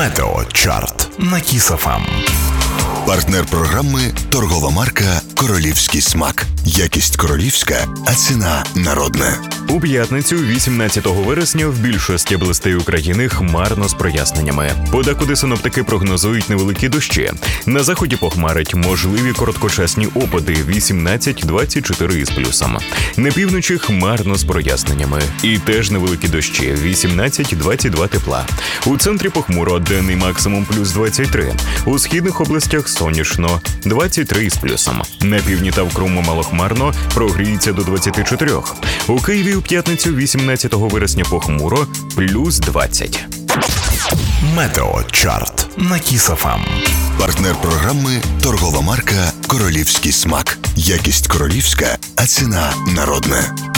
Метеочарт на Кіс ФМ. Партнер програми – торгова марка «Королівський смак». Якість королівська, а ціна народна. У п'ятницю, 18 вересня, в більшості областей України хмарно з проясненнями. Подекуди синоптики прогнозують невеликі дощі. На заході похмарить, можливі короткочасні опади 18-24 із плюсом. На півночі хмарно з проясненнями. І теж невеликі дощі 18-22 тепла. У центрі похмуро, денний максимум плюс 23. У східних областях сонячно 23 із плюсом. На півдні та в Криму малохмарно, прогріється до 24. У Києві у п'ятницю 18 вересня похмуро, плюс 20. Метеочарт на Кіс ФМ. Партнер програми – торгова марка «Королівський смак». Якість королівська, а ціна народна.